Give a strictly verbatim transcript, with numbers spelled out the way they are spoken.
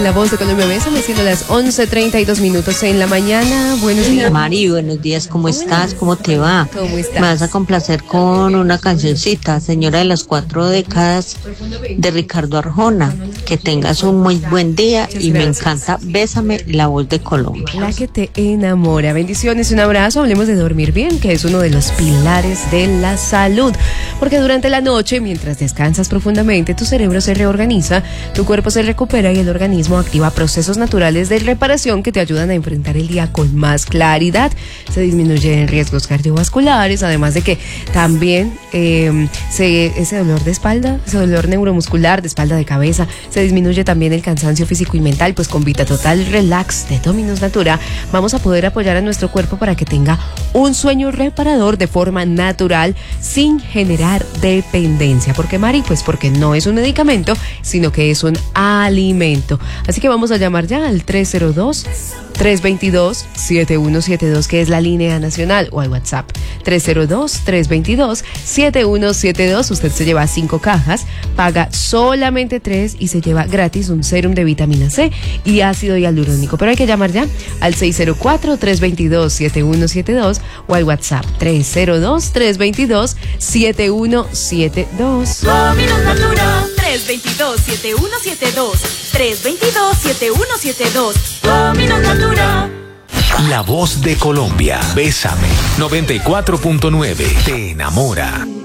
en La Voz de Colombia. Bésame, siendo las once treinta y dos minutos en la mañana. Buenos días. Mari, buenos días, ¿cómo estás? ¿Cómo te va? ¿Cómo estás? Me vas a complacer con una cancioncita, Señora de las Cuatro Décadas, de Ricardo Arjona. Que tengas un muy buen día. Muchas y gracias. Me encanta Bésame, La Voz de Colombia. La que te enamora. Bendiciones, un abrazo. Hablemos de dormir bien, que es uno de los pilares de la salud. Porque durante la noche, mientras descansas profundamente, tu cerebro se reorganiza, tu cuerpo se recupera y el organismo activa procesos naturales de reparación que te ayudan a enfrentar el día con más claridad. Se disminuyen riesgos cardiovasculares, además de que también eh, se, ese dolor de espalda, ese dolor neuromuscular, de espalda, de cabeza, se disminuye también el cansancio físico y mental. Pues con Vita Total Relax de Dominus Natura vamos a poder apoyar a nuestro cuerpo para que tenga un sueño reparador de forma natural sin generar dependencia. ¿Por qué, Mari? Pues porque no es un medicamento, sino que es un alimento. Así que vamos a llamar ya al tres cero dos, tres dos dos, siete uno siete dos, que es la línea nacional, o al WhatsApp tres cero dos, tres dos dos, siete uno siete dos. Usted se lleva cinco cajas, paga solamente tres y se lleva gratis un sérum de vitamina C y ácido hialurónico. Pero hay que llamar ya al seis cero cuatro, tres dos dos, siete uno siete dos o al WhatsApp tres cero dos, tres dos dos, siete uno siete dos. Dominus Natura, tres dos dos, siete uno siete dos, tres dos dos, siete uno siete dos. Dominus Natura. La Voz de Colombia. Bésame. noventa y cuatro punto nueve. Te enamora.